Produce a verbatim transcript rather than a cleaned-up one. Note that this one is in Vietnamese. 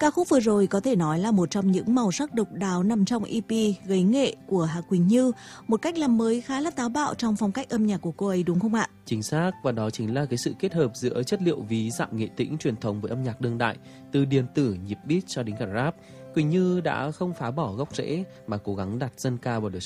Ca khúc vừa rồi có thể nói là một trong những màu sắc độc đáo nằm trong e pê Gấy Nghệ của Hà Quỳnh Như, một cách làm mới khá là táo bạo trong phong cách âm nhạc của cô ấy, đúng không ạ? Chính xác, và đó chính là cái sự kết hợp giữa chất liệu ví dặm nghệ tĩnh truyền thống với âm nhạc đương đại, từ điện tử, nhịp beat cho đến cả rap. Quỳnh Như đã không phá bỏ gốc rễ mà cố gắng đặt dân ca vào đời